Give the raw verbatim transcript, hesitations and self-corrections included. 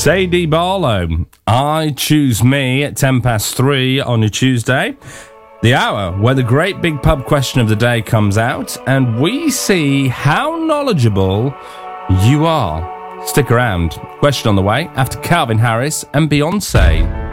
Sadie Barlow, I Choose Me at ten past three on a Tuesday. The hour where the great big pub question of the day comes out and we see how knowledgeable you are. Stick around. Question on the way after Calvin Harris and Beyonce.